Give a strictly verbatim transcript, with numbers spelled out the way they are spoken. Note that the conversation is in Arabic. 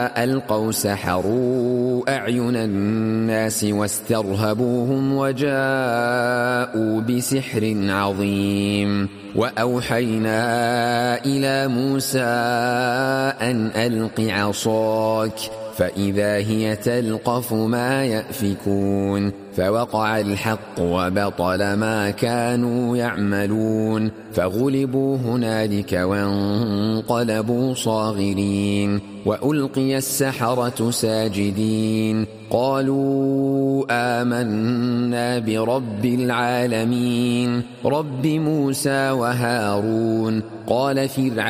ألقوا سحروا أعين الناس واسترهبوهم وجاءوا بسحر عظيم. وأوحينا إلى موسى أن ألق عصاك فإذا هي تلقف ما يأفكون فوقع الحق وبطل ما كانوا يعملون فغلبوا هنالك وانقلبوا صاغرين وألقي السحرة ساجدين قالوا آمنا برب العالمين رب موسى وهارون. قال فرعون